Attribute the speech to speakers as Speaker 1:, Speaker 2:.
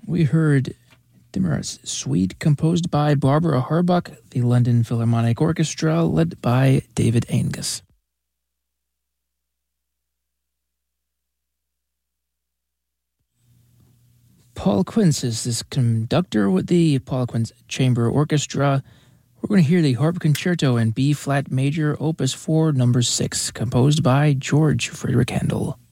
Speaker 1: We heard Demarais Suite, composed by Barbara Harbach, the London Philharmonic Orchestra, led by David Angus. Paul Quince is this conductor with the Paul Quince Chamber Orchestra. We're going to hear the Harp Concerto in B-flat major, Opus 4, number 6, composed by George Frederick Handel.